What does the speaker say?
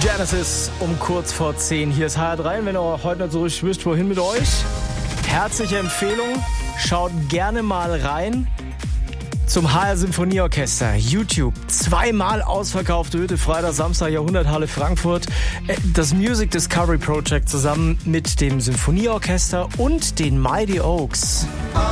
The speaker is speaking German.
Genesis um kurz vor 10. Hier ist HR3. Und wenn ihr heute nicht so richtig wisst, wohin mit euch, herzliche Empfehlung. Schaut gerne mal rein zum HR Symphonieorchester. YouTube. 2-mal ausverkaufte Hütte. Freitag, Samstag, Jahrhunderthalle Frankfurt. Das Music Discovery Project zusammen mit dem Symphonieorchester und den Mighty Oaks.